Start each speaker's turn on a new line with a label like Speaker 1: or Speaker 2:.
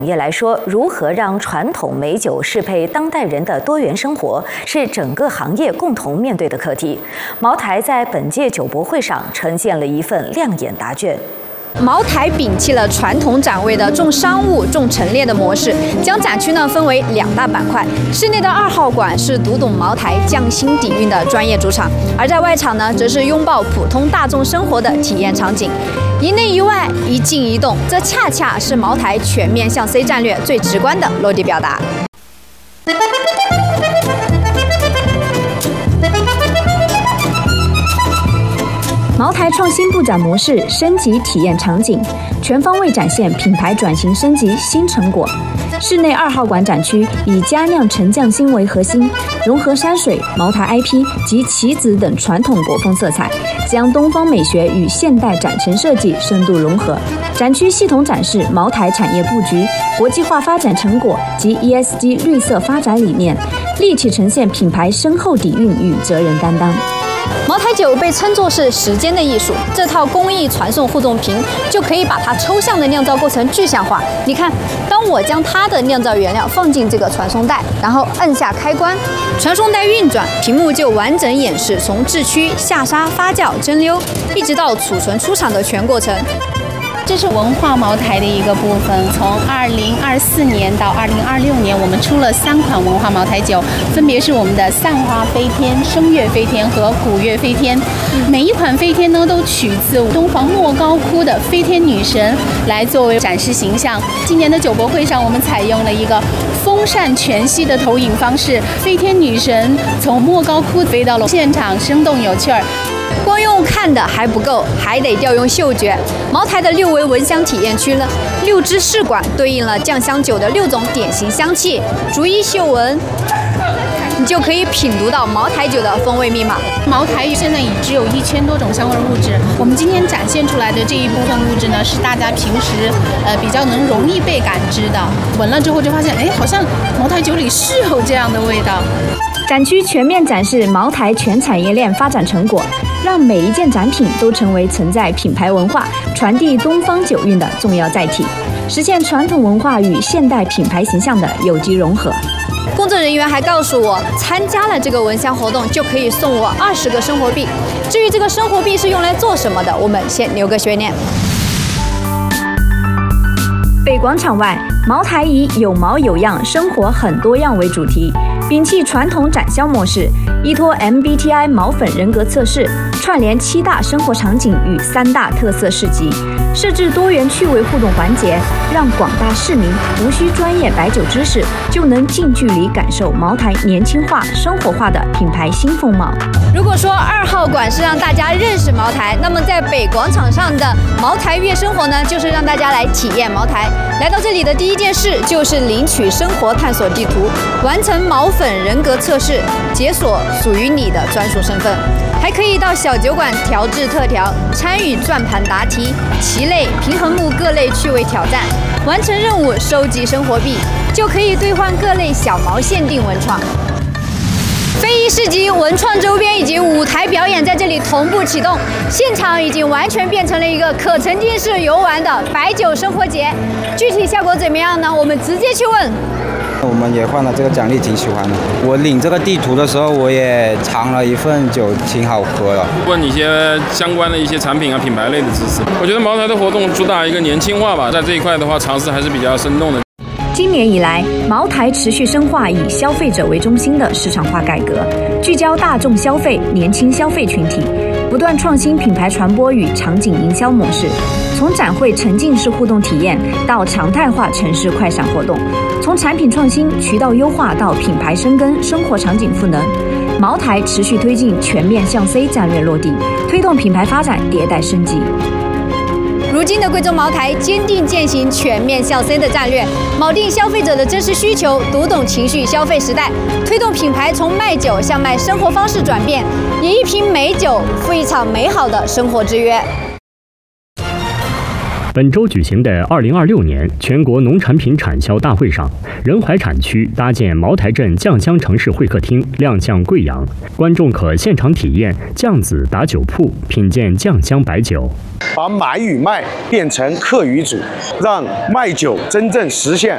Speaker 1: 业来说，如何让传统美酒适配当代人的多元生活，是整个行业共同面对的课题。茅台在本届酒博会上呈现了一份亮眼答卷。
Speaker 2: 茅台摒弃了传统展位的重商务、重陈列的模式，将展区呢分为2大板块。室内的2号馆是读懂茅台匠心底蕴的专业主场，而在外场呢，则是拥抱普通大众生活的体验场景。一内一外，一静一动，这恰恰是茅台全面向 C 战略最直观的落地表达。 茅台创新布展模式升级体验场景，全方位展现品牌转型升级新成果。室内2号馆展区以佳酿陈匠心为核心，融合山水、茅台 IP 及棋子等传统国风色彩，将东方美学与现代展陈设计深度融合。展区系统展示茅台产业布局、国际化发展成果及 ESG 绿色发展理念，立体呈现品牌深厚底蕴与责任担当。 茅台酒被称作是时间的艺术，这套工艺传送互动屏就可以把它抽象的酿造过程具象化。你看，当我将它的酿造原料放进这个传送带，然后按下开关，传送带运转，屏幕就完整演示从制曲、下沙、发酵、蒸馏，一直到储存出厂的全过程。
Speaker 3: 这是文化茅台的一个部分。从2024年到2026年，我们出了3款文化茅台酒，分别是我们的散花飞天、声乐飞天和古乐飞天。每一款飞天呢，都取自东方莫高窟的飞天女神来作为展示形象。今年的酒博会上，我们采用了一个风扇全息的投影方式，飞天女神从莫高窟飞到了现场，生动有趣儿。
Speaker 2: 光用看的还不够，还得调用嗅觉。茅台的6维闻香体验区呢，6支试管对应了酱香酒的6种典型香气，逐一嗅闻，你就可以品读到茅台酒的风味密码。
Speaker 3: 茅台现在已知有1000多种香味物质，我们今天展现出来的这一部分物质呢，是大家平时比较容易被感知的，闻了之后就发现，哎，好像茅台酒里是有这样的味道。
Speaker 2: 展区全面展示茅台全产业链发展成果，让每一件展品都成为承载品牌文化、传递东方酒韵的重要载体，实现传统文化与现代品牌形象的有机融合。工作人员还告诉我，参加了这个闻香活动就可以送我20个生活币。至于这个生活币是用来做什么的，我们先留个悬念。 北广场外，茅台以有毛有样、生活很多样为主题，摒弃传统展销模式，依托 MBTI 毛粉人格测试，串联7大生活场景与3大特色市集，设置多元趣味互动环节，让广大市民无需专业白酒知识，就能近距离感受茅台年轻化、生活化的品牌新风貌。如果说2号馆是让大家认识茅台，那么在北广场上的茅台悦生活呢，就是让大家来体验茅台。 来到这里的第一件事就是领取生活探索地图，完成毛粉人格测试，解锁属于你的专属身份。还可以到小酒馆调制特调，参与转盘答题、棋类、平衡木各类趣味挑战，完成任务收集生活币，就可以兑换各类小毛限定文创。 非遗市集、文创周边以及舞台表演在这里同步启动，现场已经完全变成了一个可沉浸式游玩的白酒生活节。具体效果怎么样呢？我们直接去问。
Speaker 4: 我们也换了这个奖励，挺喜欢的。我领这个地图的时候，我也尝了一份酒，挺好喝的。
Speaker 5: 问一些相关的一些产品啊、品牌类的知识。我觉得茅台的活动主打一个年轻化吧，在这一块的话，尝试还是比较生动的。
Speaker 2: 今年以来，茅台持续深化以消费者为中心的市场化改革，聚焦大众消费、年轻消费群体，不断创新品牌传播与场景营销模式。从展会沉浸式互动体验到常态化城市快闪活动，从产品创新、渠道优化到品牌深耕、生活场景赋能，茅台持续推进全面向 C 战略落地，推动品牌发展迭代升级。 如今的贵州茅台坚定践行全面向 C 的战略，锚定消费者的真实需求，读懂情绪消费时代，推动品牌从卖酒向卖生活方式转变，以一瓶美酒赴一场美好的生活之约。
Speaker 6: 本周举行的2026年全国农产品产销大会上，仁怀产区搭建茅台镇酱香城市会客厅亮相贵阳，观众可现场体验酱子打酒铺，品鉴酱香白酒。
Speaker 7: 把买与卖变成客与主，让卖酒真正实现